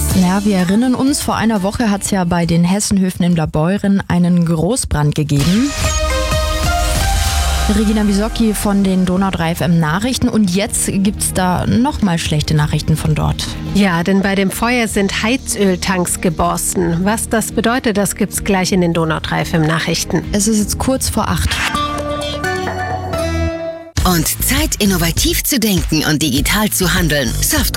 Ja, wir erinnern uns, vor einer Woche hat es ja bei den Hessenhöfen in Blaubeuren einen Großbrand gegeben. Regina Wisocki von den Donau 3 FM Nachrichten. Und jetzt gibt es da nochmal schlechte Nachrichten von dort. Ja, denn bei dem Feuer sind Heizöltanks geborsten. Was das bedeutet, das gibt's gleich in den Donau 3 FM Nachrichten. Es ist jetzt kurz vor 8. Und Zeit, innovativ zu denken und digital zu handeln.